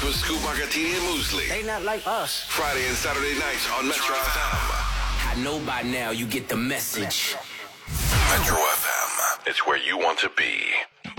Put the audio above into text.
with Scoop Markettini and Mosley. They not like us. Friday and Saturday nights on Metro FM. I know by now you get the message. Metro FM. It's where you want to be.